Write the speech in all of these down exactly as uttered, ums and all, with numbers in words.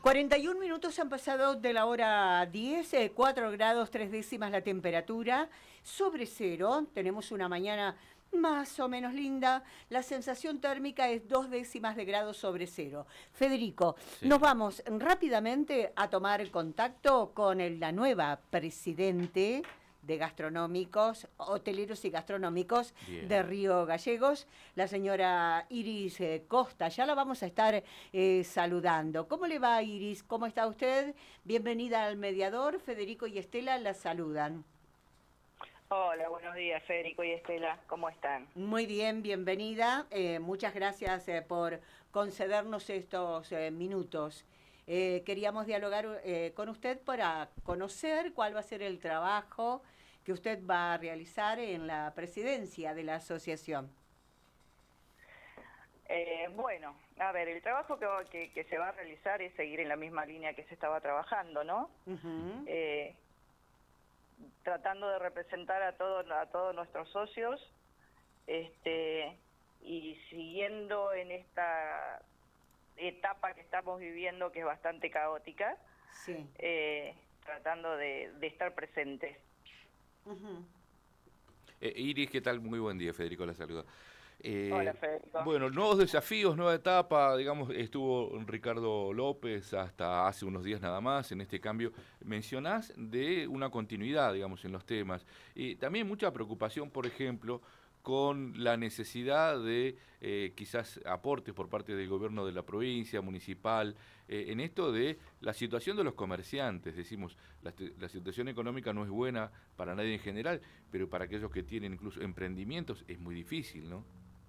cuarenta y un minutos han pasado de la hora diez, eh, cuatro grados tres décimas la temperatura, sobre cero, tenemos una mañana más o menos linda, la sensación térmica es dos décimas de grado sobre cero. Federico, Sí. nos vamos rápidamente a tomar contacto con el- la nueva presidente de gastronómicos, hoteleros y gastronómicos Bien. de Río Gallegos, la señora Iris eh, Costa. Ya la vamos a estar eh, saludando. ¿Cómo le va, Iris? ¿Cómo está usted? Bienvenida al mediador. Federico y Estela la saludan. Hola, buenos días, Federico y Estela. ¿Cómo están? Muy bien, bienvenida. Eh, muchas gracias eh, por concedernos estos eh, minutos. Eh, queríamos dialogar eh, con usted para conocer cuál va a ser el trabajo que usted va a realizar en la presidencia de la asociación. Eh, bueno, a ver, el trabajo que, va- que, que se va a realizar es seguir en la misma línea que se estaba trabajando, ¿no? Uh-huh. Eh, tratando de representar a todos a todos nuestros socios, este, y siguiendo en esta etapa que estamos viviendo, que es bastante caótica, Sí. eh, tratando de, de estar presentes. Uh-huh. Eh, Iris, ¿qué tal? Muy buen día, Federico, la saluda. Eh, Hola, Federico. bueno, nuevos desafíos, nueva etapa, digamos, estuvo Ricardo López hasta hace unos días nada más en este cambio. Mencionás de una continuidad, digamos, en los temas. Y también mucha preocupación, por ejemplo, con la necesidad de eh, quizás aportes por parte del gobierno de la provincia, municipal, eh, en esto de la situación de los comerciantes. Decimos, la, la situación económica no es buena para nadie en general, pero para aquellos que tienen incluso emprendimientos es muy difícil, ¿no?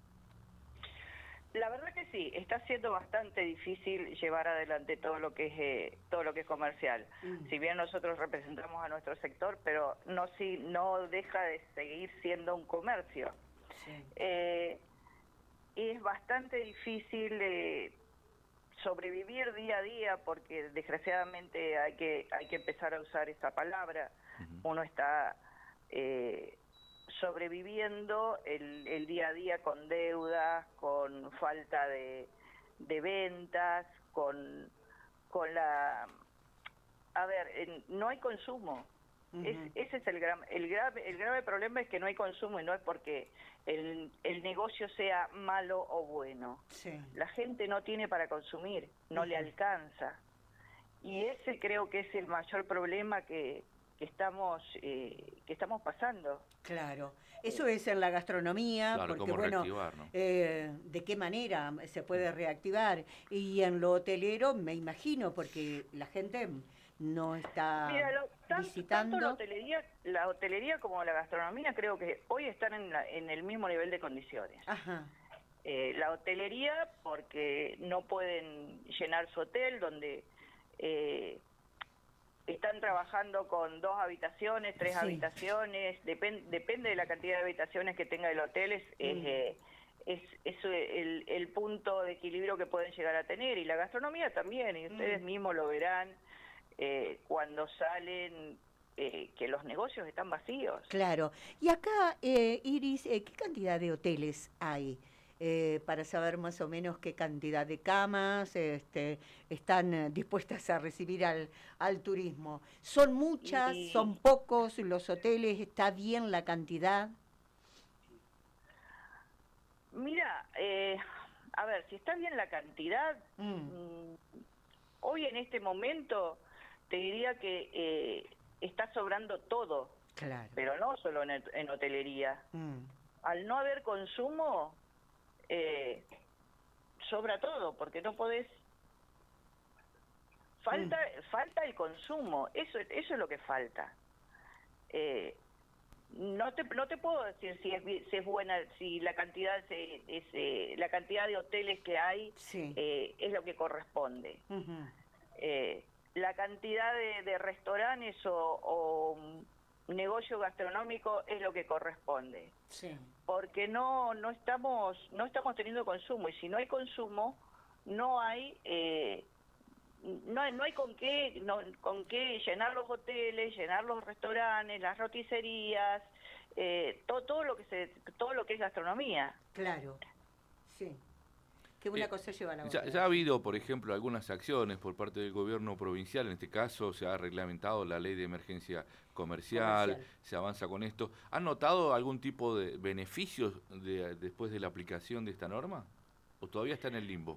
La verdad que sí, está siendo bastante difícil llevar adelante todo lo que es eh, todo lo que es comercial. Mm. Si bien nosotros representamos a nuestro sector, pero no si no deja de seguir siendo un comercio. Sí. Eh, es bastante difícil eh, sobrevivir día a día, porque desgraciadamente hay que hay que empezar a usar esa palabra. Uh-huh. Uno está eh, sobreviviendo el, el día a día con deudas, con falta de, de ventas, con, con la... A ver, en- no hay consumo. Uh-huh. Es, ese es el, gran, el, grave, el grave problema, es que no hay consumo, y no es porque el, el negocio sea malo o bueno. Sí. La gente no tiene para consumir, no Uh-huh. le alcanza. Y ese creo que es el mayor problema que, que estamos eh, que estamos pasando. Claro, eso es en la gastronomía, Claro, porque cómo bueno, reactivar, ¿no? eh, de qué manera se puede reactivar. Y en lo hotelero, me imagino, porque la gente no está Mira, lo, tanto, tanto la visitando. hotelería, la hotelería como la gastronomía creo que hoy están en, la- en el mismo nivel de condiciones. Ajá, Eh, la hotelería porque no pueden llenar su hotel, donde eh, están trabajando con dos habitaciones, tres sí. habitaciones, depen- depende de la cantidad de habitaciones que tenga el hotel, es, es, Mm. eh, es, es el, el punto de equilibrio que pueden llegar a tener. Y la gastronomía también, y ustedes Mm. mismos lo verán eh, cuando salen, eh, que los negocios están vacíos. Claro. Y acá, eh, Iris, eh, ¿qué cantidad de hoteles hay? Eh, para saber más o menos qué cantidad de camas este, están eh, dispuestas a recibir al, al turismo. ¿Son muchas? ¿Son Y pocos los hoteles? ¿Está bien la cantidad? mira, eh, a ver, si está bien la cantidad, Mm, mm, hoy en este momento te diría que eh, está sobrando todo, claro. pero no solo en, el- en hotelería. Mm, Al no haber consumo, eh, sobra todo, porque no podés... Falta, falta el consumo, eso, eso es lo que falta. Eh, no te no te puedo decir si es bi- si es buena, si la cantidad se- es, eh, la cantidad de hoteles que hay sí. eh, es lo que corresponde. Ujú. Eh, la cantidad de, de restaurantes o, o mm, negocio gastronómico es lo que corresponde, Sí. porque no no estamos no estamos teniendo consumo, y si no hay consumo no hay eh, no hay, no hay con qué no, con qué llenar los hoteles, llenar los restaurantes, las roticerías, eh, todo todo lo que se todo lo que es gastronomía. Claro. Sí. que una Eh, cosa lleva a la ya, otra. ya ha habido, por ejemplo, algunas acciones por parte del gobierno provincial, en este caso se ha reglamentado la ley de emergencia comercial, Comercial. se avanza con esto. ¿Han notado algún tipo de beneficios de- después de la aplicación de esta norma? ¿O todavía está en el limbo?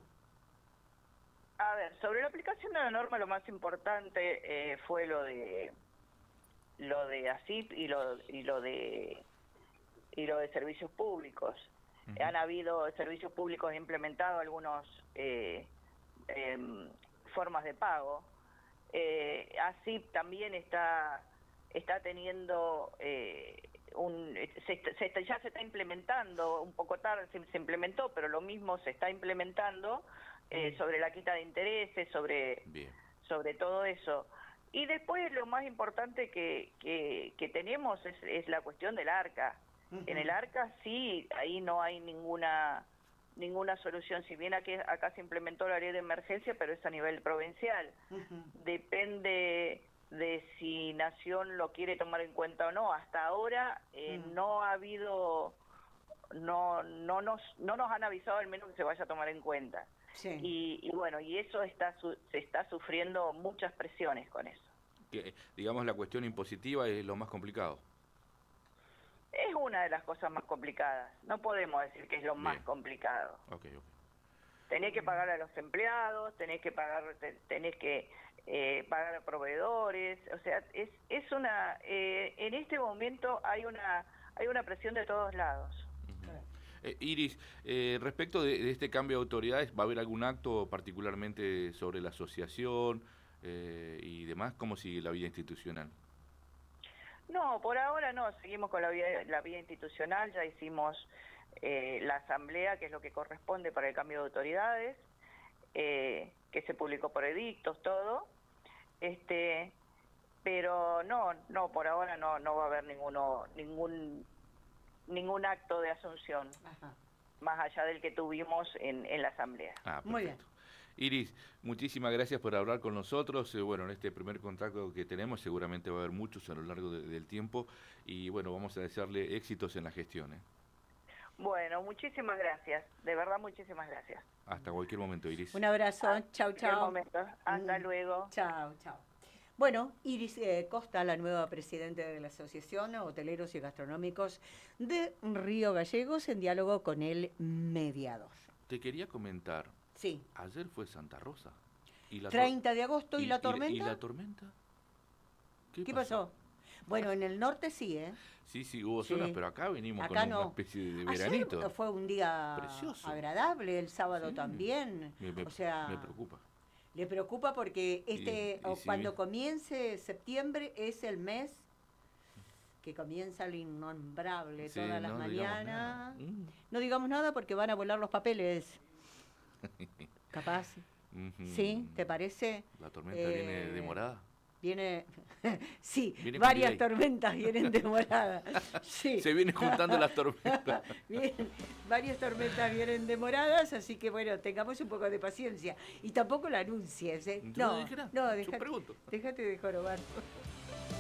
A ver, sobre la aplicación de la norma, lo más importante eh, fue lo de lo de ASIP y lo y lo de y lo de servicios públicos. Ujú. Han habido servicios públicos implementados algunos eh, em, formas de pago. Eh, ASIP también está está teniendo eh, un se, se está- ya se está implementando un poco tarde, se, se implementó, pero lo mismo se está implementando eh, sobre la quita de intereses, sobre Bien. sobre todo eso. Y después lo más importante que, que, que tenemos es, es la cuestión del ARCA. Ujú. En el ARCA sí, ahí no hay ninguna ninguna solución. Si bien aquí, acá se implementó la ley de emergencia, pero es a nivel provincial. Ujú. Depende de si Nación lo quiere tomar en cuenta o no. Hasta ahora eh, Mm. no ha habido, no no nos no nos han avisado al menos que se vaya a tomar en cuenta. Sí. Y, y bueno, y eso está su- se está sufriendo muchas presiones con eso. Que, digamos, la cuestión impositiva es lo más complicado. Es una de las cosas más complicadas. No podemos decir que es lo más Bien. complicado. Ok, ok. Tenés que pagar a los empleados, tenés que pagar, te- tenés que eh, pagar a proveedores. O sea, es es una eh, en este momento hay una hay una presión de todos lados. Claro. Eh, Iris, eh, respecto de, de este cambio de autoridades, ¿va a haber algún acto particularmente sobre la asociación eh, y demás? ¿Cómo sigue la vida institucional? No, por ahora no, seguimos con la vía, la vía institucional, ya hicimos eh, la asamblea, que es lo que corresponde para el cambio de autoridades, eh, que se publicó por edictos, todo, este, pero no, no, por ahora no, no va a haber ninguno, ningún, ningún acto de asunción, Ajá. más allá del que tuvimos en, en la asamblea. Ah, Muy bien. perfecto. Iris, muchísimas gracias por hablar con nosotros. Eh, bueno, en este primer contacto que tenemos seguramente va a haber muchos a lo largo de- del tiempo y bueno, vamos a desearle éxitos en la gestión. ¿eh? Bueno, muchísimas gracias, de verdad muchísimas gracias. Hasta cualquier momento, Iris. Un abrazo. Hasta Chau, cualquier chau. momento. Hasta Mm. luego. Chao, chao. Bueno, Iris eh, Costa, la nueva presidenta de la Asociación Hoteleros y Gastronómicos de Río Gallegos, en diálogo con el mediador. Te quería comentar, Sí. ayer fue Santa Rosa. ¿Y la tor- treinta de agosto y, la tormenta. ¿Y, la tormenta? ¿Qué pasó? Bueno, en el norte sí, ¿eh? Sí, sí, hubo Sí. zonas, pero acá venimos Acá con no. una especie de Ayer veranito. fue un día Precioso. agradable, el sábado Sí. también. Me, me- o sea, me preocupa. le preocupa porque este Y- y o si cuando vi- comience septiembre es el mes que comienza el innombrable Sí, todas las no digamos mañanas. nada. Mm. No digamos nada porque van a volar los papeles. Capaz. Ujú. ¿Sí? ¿Te parece? ¿La tormenta Eh, viene demorada? Viene, sí, Viene con varias delay. tormentas vienen demoradas. Sí. Se vienen juntando las tormentas. Bien, varias tormentas vienen demoradas, así que bueno, tengamos un poco de paciencia. Y tampoco la anuncies, ¿eh? Yo no dije nada, yo déjate- pregunto. déjate de jorobar.